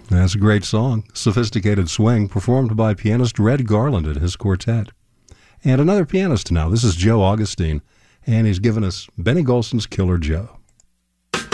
That's a great song. Sophisticated Swing, performed by pianist Red Garland and his quartet. And another pianist now. This is Joe Augustine, and he's given us Benny Golson's Killer Joe.